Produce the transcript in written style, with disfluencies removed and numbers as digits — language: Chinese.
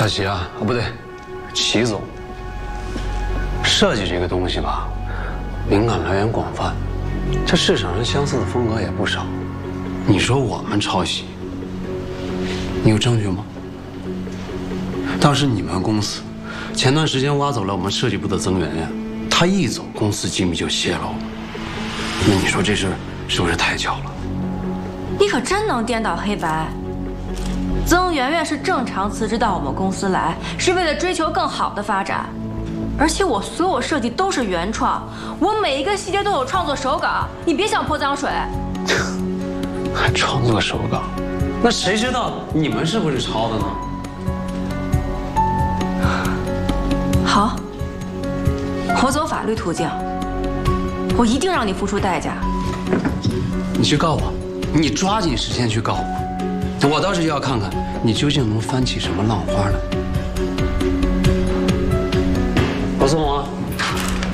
小齐啊，不对，齐总。设计这个东西吧，灵感来源广泛，这市场上相似的风格也不少。你说我们抄袭，你有证据吗？倒是你们公司，前段时间挖走了我们设计部的曾媛媛，她一走，公司机密就泄露了。那你说这事是不是太巧了？ 你可真能颠倒黑白。曾媛媛是正常辞职到我们公司来，是为了追求更好的发展。而且我所有设计都是原创，我每一个细节都有创作手稿，你别想泼脏水。 还创作手稿，那谁知道你们是不是抄的呢？ 好，我走法律途径，我一定让你付出代价。 你去告我，你抓紧时间去告我，我倒是要看看你究竟能翻起什么浪花来。